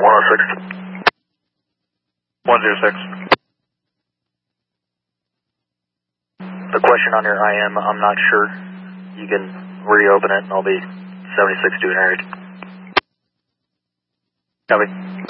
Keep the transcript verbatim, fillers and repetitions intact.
one oh six. one zero six. The question on your I M, I'm not sure. You can reopen it and I'll be seventy-six doing it. Copy.